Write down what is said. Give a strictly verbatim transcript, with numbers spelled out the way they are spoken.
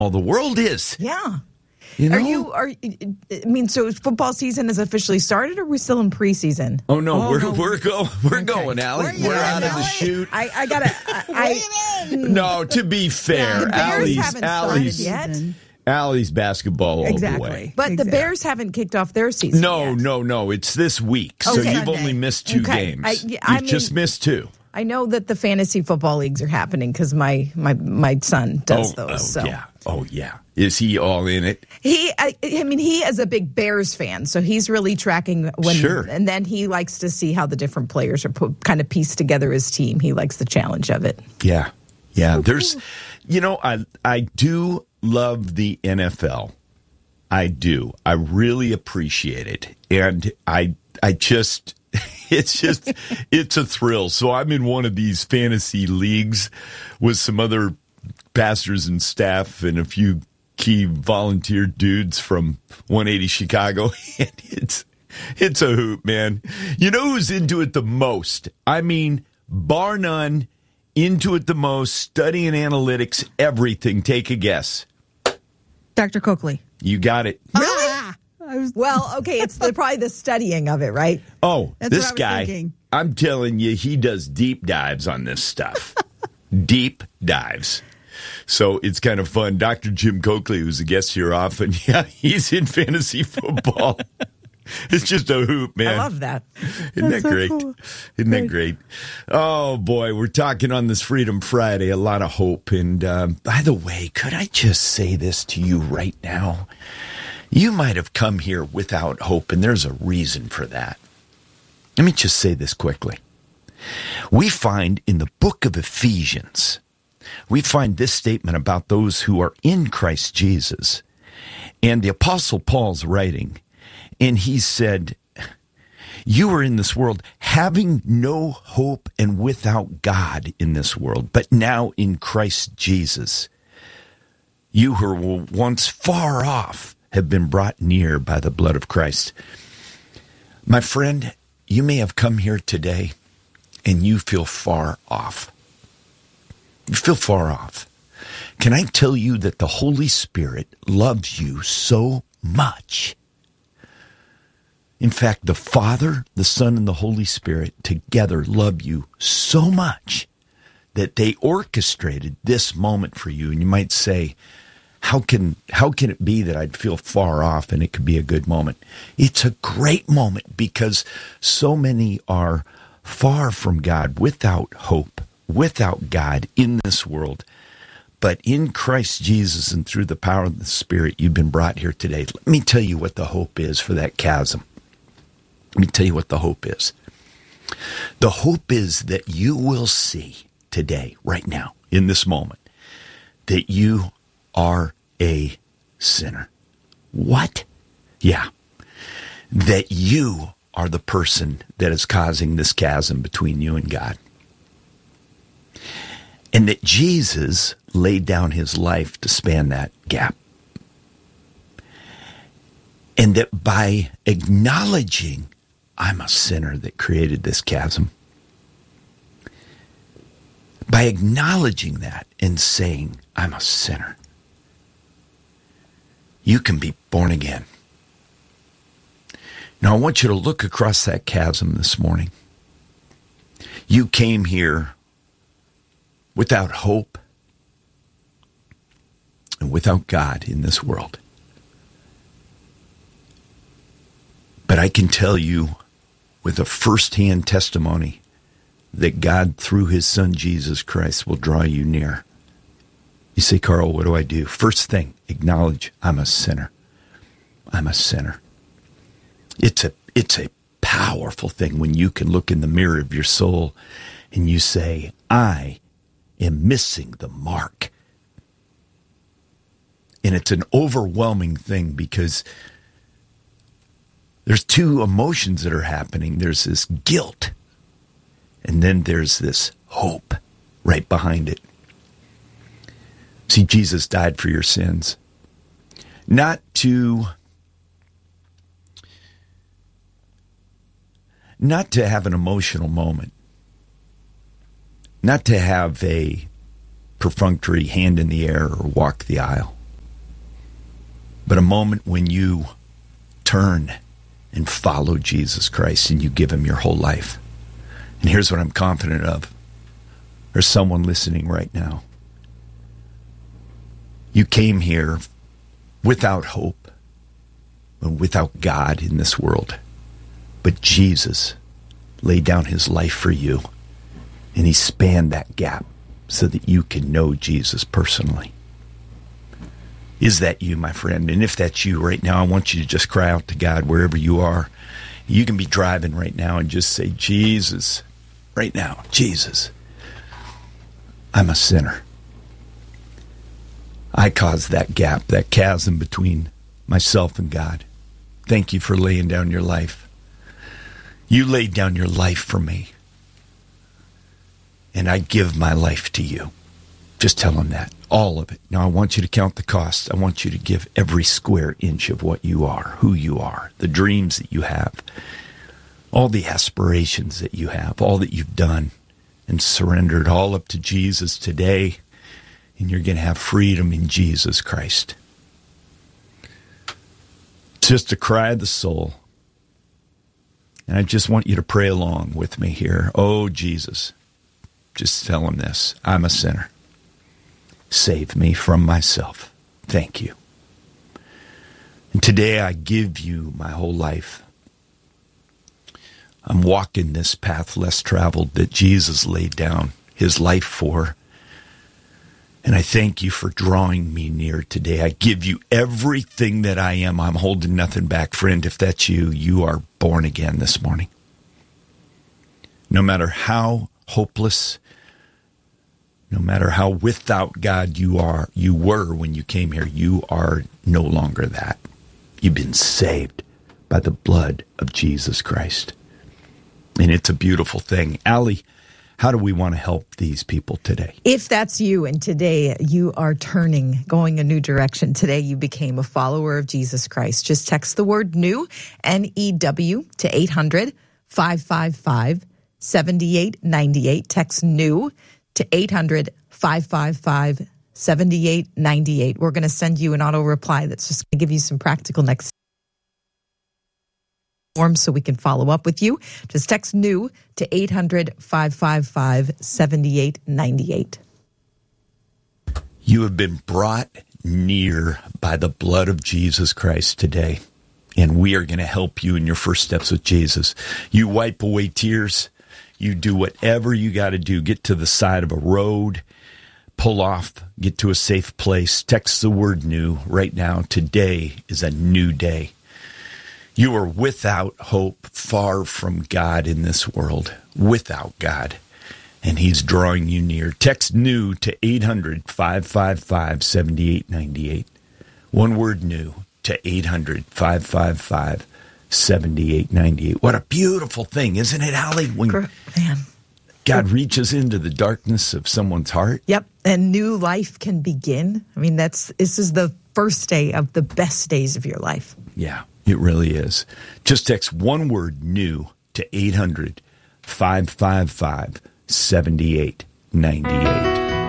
the world is. Yeah. You know? Are you, are, I mean, so football season has officially started, or are we still in preseason? Oh, no, Oh, we're, no. we're, go, we're Okay. going, Allie. Where you We're at, out of the Allie? chute. I, I gotta, I, I No, to be fair, the Bears Allie's, haven't Allie's, started yet. Allie's basketball all the way. Exactly. But the Exactly. Bears haven't kicked off their season No, yet. no, no. It's this week. So Okay. you've only Sunday. missed two Okay. games. I- You've yeah, I mean- just missed two. I know that the fantasy football leagues are happening because my, my, my son does oh, those. oh so yeah. Oh, yeah. Is he all in it? he, I, I mean, he is a big Bears fan, so he's really tracking when. Sure. And then he likes to see how the different players are put, kind of pieced together his team. He likes the challenge of it. Yeah. Yeah. There's, you know, I I do love the N F L. I do. I really appreciate it. And I I just, it's just, it's a thrill. So I'm in one of these fantasy leagues with some other pastors and staff and a few key volunteer dudes from one eighty Chicago. And it's, it's a hoot, man. You know who's into it the most? I mean, bar none, into it the most, studying analytics, everything. Take a guess. Doctor Coakley. You got it. Really? Ah, I was, Well, okay, it's the, probably the studying of it, right? Oh, That's this what I was guy, thinking. I'm telling you, he does deep dives on this stuff. Deep dives. So it's kind of fun. Doctor Jim Coakley, who's a guest here often, yeah, he's in fantasy football. It's just a hoop, man. I love that. Isn't That's that so great? cool. Isn't that great? Oh, boy, we're talking on this Freedom Friday, a lot of hope. And um, by the way, could I just say this to you right now? You might have come here without hope, and there's a reason for that. Let me just say this quickly. We find in the book of Ephesians, we find this statement about those who are in Christ Jesus. And the Apostle Paul's writing, and he said, you are in this world having no hope and without God in this world, but now in Christ Jesus, you who were once far off have been brought near by the blood of Christ. My friend, you may have come here today and you feel far off. You feel far off. Can I tell you that the Holy Spirit loves you so much? In fact, the Father, the Son, and the Holy Spirit together love you so much that they orchestrated this moment for you. And you might say, how can how can it be that I'd feel far off and it could be a good moment? It's a great moment because so many are far from God, without hope, without God in this world. But in Christ Jesus and through the power of the Spirit, you've been brought here today. Let me tell you what the hope is for that chasm. Let me tell you what the hope is. The hope is that you will see today, right now, in this moment, that you are a sinner. What? Yeah. That you are the person that is causing this chasm between you and God. And that Jesus laid down his life to span that gap. And that by acknowledging I'm a sinner that created this chasm, by acknowledging that and saying I'm a sinner, you can be born again. Now I want you to look across that chasm this morning. You came here without hope and without God in this world. But I can tell you with a first-hand testimony that God, through his Son, Jesus Christ, will draw you near. You say, Carl, what do I do? First thing, acknowledge I'm a sinner. I'm a sinner. It's a, it's a powerful thing when you can look in the mirror of your soul and you say, I am missing the mark. And it's an overwhelming thing because there's two emotions that are happening. There's this guilt, and then there's this hope right behind it. See, Jesus died for your sins. Not to, not to have an emotional moment. Not to have a perfunctory hand in the air or walk the aisle. but a moment when you turn and follow Jesus Christ and you give him your whole life. And here's what I'm confident of. There's someone listening right now. You came here without hope, without God in this world. But Jesus laid down his life for you, and he spanned that gap so that you can know Jesus personally. Is that you, my friend? And if that's you right now, I want you to just cry out to God wherever you are. You can be driving right now and just say, Jesus, right now, Jesus, I'm a sinner. I caused that gap, that chasm between myself and God. Thank you for laying down your life. You laid down your life for me. And I give my life to you. Just tell him that. All of it. Now I want you to count the cost. I want you to give every square inch of what you are, who you are, the dreams that you have, all the aspirations that you have, all that you've done, and surrender it all up to Jesus today. And you're going to have freedom in Jesus Christ. It's just a cry of the soul. And I just want you to pray along with me here. Oh, Jesus, just tell him this. I'm a sinner. Save me from myself. Thank you. And today I give you my whole life. I'm walking this path less traveled that Jesus laid down his life for. And I thank you for drawing me near today. I give you everything that I am. I'm holding nothing back. Friend, if that's you, you are born again this morning. No matter how hopeless, no matter how without God you are, you were when you came here, you are no longer that. You've been saved by the blood of Jesus Christ. And it's a beautiful thing. Allie, how do we want to help these people today? If that's you and today you are turning, going a new direction, today you became a follower of Jesus Christ, just text the word new, N E W, to eight hundred, five five five, seven eight nine eight. Text new to eight hundred, five five five, seven eight nine eight. We're going to send you an auto reply that's just going to give you some practical next steps so we can follow up with you. Just text new to eight hundred, five five five, seven eight nine eight. You have been brought near by the blood of Jesus Christ today, and we are going to help you in your first steps with Jesus. You wipe away tears. You do whatever you got to do. Get to the side of a road, pull off, get to a safe place. Text the word new right now. Today is a new day. You are without hope, far from God in this world, without God, and he's drawing you near. Text new to eight hundred, five five five, seven eight nine eight. One word new to eight hundred, five five five, seven eight nine eight. What a beautiful thing, isn't it, Allie? When Man. God reaches into the darkness of someone's heart. Yep, and new life can begin. I mean, that's this is the first day of the best days of your life. Yeah. It really is. Just text one word new to eight hundred, five five five, seven eight nine eight.